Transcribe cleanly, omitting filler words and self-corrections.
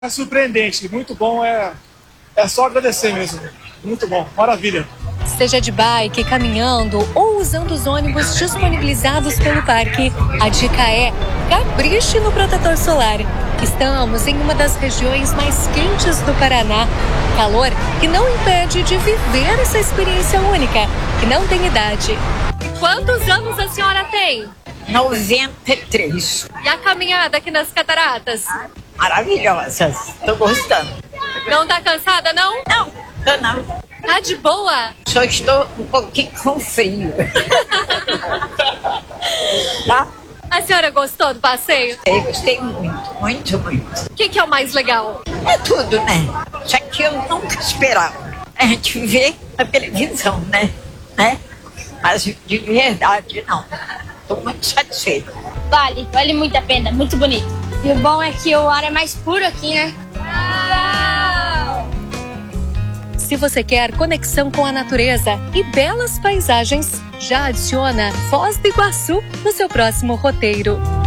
É surpreendente, muito bom, é só agradecer mesmo. Muito bom, maravilha. Seja de bike, caminhando ou usando os ônibus disponibilizados pelo parque, a dica é capriche no protetor solar. Estamos em uma das regiões mais quentes do Paraná. Calor que não impede de viver essa experiência única, que não tem idade. Quantos anos a senhora tem? 93. E a caminhada aqui nas cataratas? Maravilhosas. Tô gostando. Não tá cansada, não? Não, tô não. Tá de boa? Só estou um pouquinho com frio. Tá? A senhora gostou do passeio? Eu gostei muito, muito, muito. O que é o mais legal? É tudo, né? Isso aqui eu nunca esperava. A gente vê na televisão, né? Mas de verdade, não. Tô muito satisfeita. Vale muito a pena, muito bonito. E o bom é que o ar é mais puro aqui, né? Se você quer conexão com a natureza e belas paisagens, já adiciona Foz do Iguaçu no seu próximo roteiro.